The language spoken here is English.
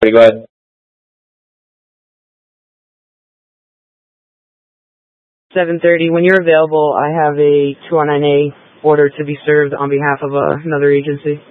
Go ahead. 7:30. When you're available, I have a 209A order to be served on behalf of another agency.